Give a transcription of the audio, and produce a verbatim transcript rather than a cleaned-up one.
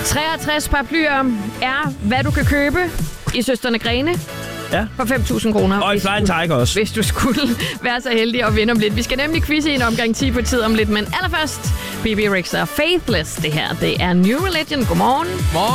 treogtres paraplyer er, hvad du kan købe i Søstrene Grene. Ja. For fem tusind kroner. Og et Flying Tiger også. Hvis du skulle være så heldig at vinde om lidt. Vi skal nemlig quizze i en omgang ti på tid om lidt. Men allerførst, B B Rexha Faithless. Det her, det er New Religion. Godmorgen. Morgen.